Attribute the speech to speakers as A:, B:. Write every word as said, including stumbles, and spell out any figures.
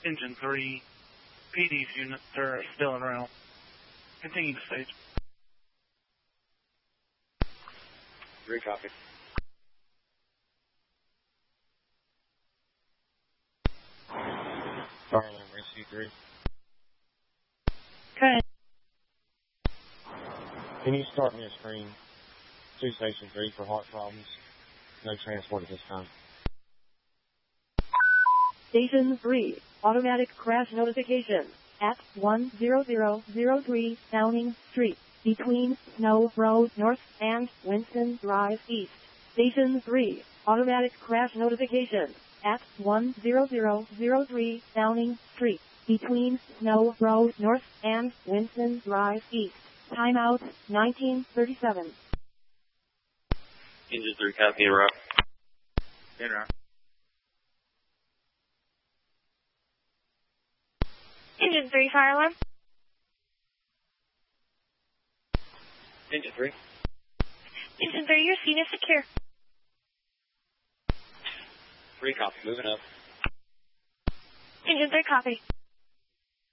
A: Engine three, P D's units are still en route. Continue to stage.
B: Three copy. Fire alarm, rescue three.
C: Okay.
B: Can you start me a screen? Two station three for heart problems. No transport at this time.
C: Station three, automatic crash notification at one zero zero zero three Downing Street, between Snow Road North and Winston Drive East. Station three, automatic crash notification at one zero zero zero three Downing Street, between Snow Road North and Winston Drive East. Timeout nineteen thirty-seven.
B: Engine three, copy, route.
D: In route.
E: Engine three, fire alarm.
B: Engine three.
E: Engine three, your scene is secure.
B: Three copy, moving up.
E: Engine three, copy.